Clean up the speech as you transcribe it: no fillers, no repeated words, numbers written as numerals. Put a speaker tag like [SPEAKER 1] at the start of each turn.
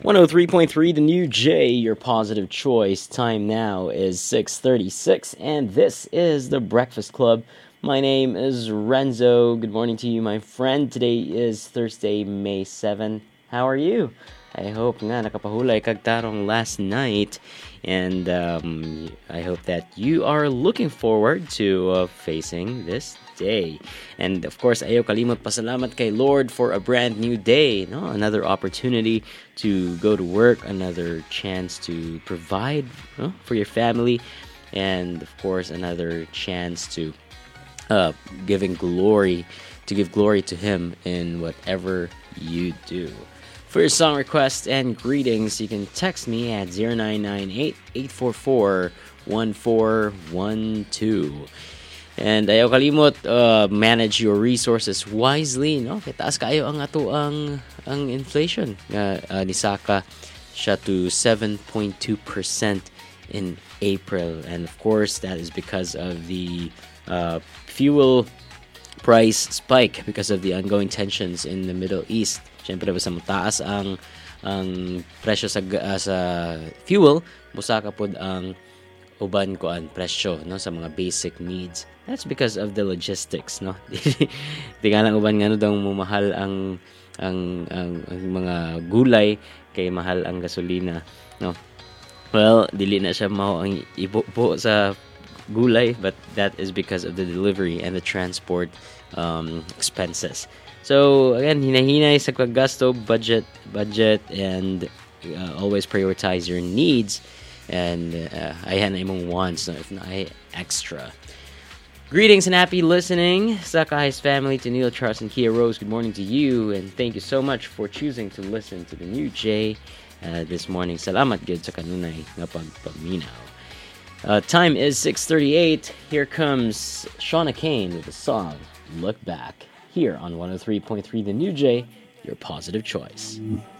[SPEAKER 1] 103.3 The New J, your positive choice. Time now is 6:36 and this is the Breakfast Club. My name is Renzo. Good morning to you, my friend. Today is Thursday, May 7. How are you? I hope nga nakapahulay kag tarong last night, and I hope that you are looking forward to facing this day. And of course, ayaw kalimot pasalamat kay Lord for a brand new day, no? Another opportunity to go to work, another chance to provide, no? For your family, and of course, another chance to give glory to Him in whatever you do. For your song requests and greetings, you can text me at 0998-844-1412. And ayaw kalimot, manage your resources wisely, no? Kaya taas kayo ang ato ang inflation. Nisaka siya to 7.2% in April. And of course, that is because of the fuel price spike because of the ongoing tensions in the Middle East. Siyempre, basta mataas ang presyo sa fuel, musaka pod ang uban ko ang presyo, no, sa mga basic needs. That's because of the logistics, no. Di nga lang uban nga no daw mahal ang mga gulay kay mahal ang gasolina, no. Well, dili na siya mao ang ibubo sa gulay, but that is because of the delivery and the transport expenses. So again, hinahinay sa paggasto, budget, and always prioritize your needs. And ayan ay mong wants, no, if not extra. Greetings and happy listening sa Kahay's family, to Neil, Charles, and Kia Rose. Good morning to you, and thank you so much for choosing to listen to the New J this morning. Salamat gid sa kanunay nga pagpaminaw. Time is 6:38. Here comes Shauna Kane with the song "Look Back" here on 103.3 The New J, your positive choice.